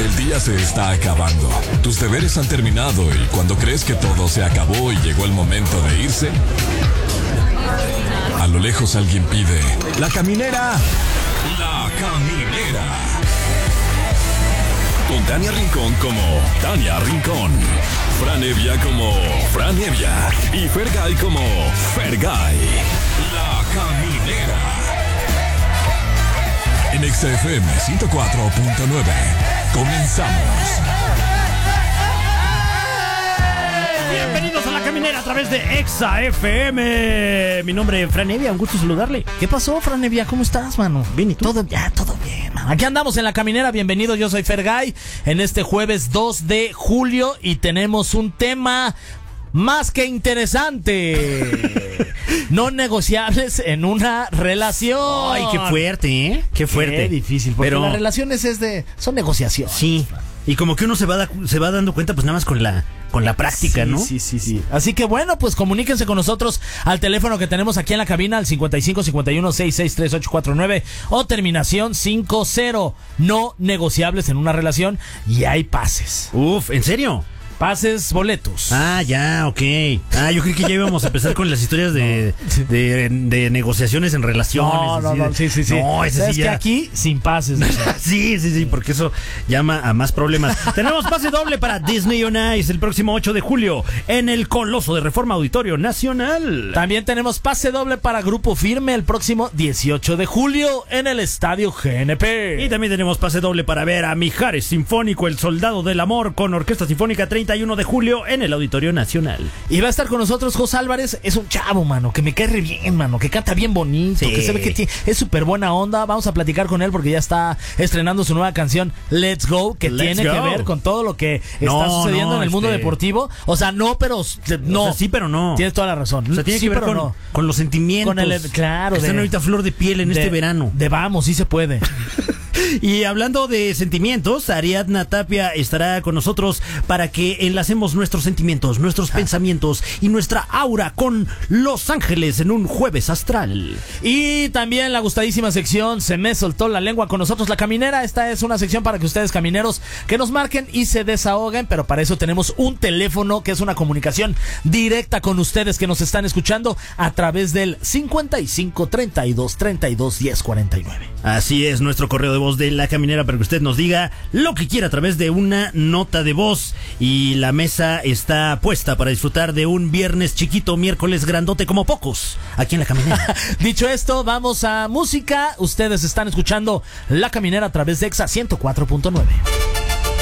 El día se está acabando. Tus deberes han terminado y cuando crees que todo se acabó y llegó el momento de irse, a lo lejos alguien pide: ¡La caminera! ¡La caminera! Con Tania Rincón como Tania Rincón, Fran Evia como Fran Evia y Fergay como Fergay. La caminera. En XFM 104.9. Comenzamos. Bienvenidos a La Caminera a través de Exa FM. Mi nombre es Fran Evia, un gusto saludarle. ¿Qué pasó, Fran Evia? ¿Cómo estás, mano? Bien, ¿y tú? Todo bien, mano. Aquí andamos en La Caminera, bienvenidos, yo soy Fergay. En este jueves 2 de julio y tenemos un tema más que interesante. No negociables en una relación. Ay, qué fuerte, ¿eh? Qué fuerte. Qué difícil, porque pero las relaciones son negociaciones. Sí. Y como que uno se va dando cuenta, pues nada más con la práctica, sí, ¿no? Sí. Así que bueno, pues comuníquense con nosotros al teléfono que tenemos aquí en la cabina, al 55 51 66 3849 o terminación 50. No negociables en una relación y hay pases. Uf, ¿en serio? Pases, boletos. Ah, ya, ok. Yo creí que ya íbamos a empezar con las historias de negociaciones en relaciones. No, sí. No, ese ¿Sabes sí ya. que aquí sin pases? Sí, porque eso llama a más problemas. Tenemos pase doble para Disney on Ice el próximo 8 de julio en el Coloso de Reforma Auditorio Nacional. También tenemos pase doble para Grupo Firme el próximo 18 de julio en el Estadio GNP. Y también tenemos pase doble para ver a Mijares Sinfónico, El Soldado del Amor, con Orquesta Sinfónica 31 de julio en el Auditorio Nacional. Y va a estar con nosotros Jos Álvarez. Es un chavo, mano, que me cae re bien, mano, que canta bien bonito, sí, que se ve que es súper buena onda. Vamos a platicar con él porque ya está estrenando su nueva canción Let's Go, que tiene que ver con todo lo que está sucediendo en el mundo deportivo. O sea, no, pero no. O sea, sí, pero no. Tienes toda la razón. O sea, tiene sí, que ver con los sentimientos. Claro. Que están ahorita a flor de piel en este verano. Vamos, sí se puede. Y hablando de sentimientos, Ariadna Tapia estará con nosotros para que enlacemos nuestros sentimientos, nuestros pensamientos y nuestra aura con Los Ángeles en un jueves astral. Y también la gustadísima sección Se me soltó la lengua con nosotros, La Caminera. Esta es una sección para que ustedes, camineros, que nos marquen y se desahoguen, pero para eso tenemos un teléfono que es una comunicación directa con ustedes que nos están escuchando a través del 55 32 32 10 49. Así es, nuestro correo de voz de La Caminera para que usted nos diga lo que quiera a través de una nota de voz. Y la mesa está puesta para disfrutar de un viernes chiquito, miércoles grandote como pocos, aquí en La Caminera. Dicho esto, vamos a música. Ustedes están escuchando La Caminera a través de Exa 104.9.